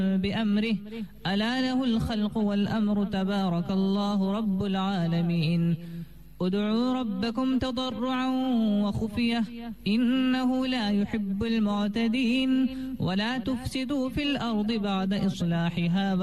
بأمره ألا له الخلق والأمر تبارك الله رب العالمين ادعوا ربكم تضرعا وخفية إنه لا يحب المعتدين ولا تفسدوا في الأرض بعد إصلاحها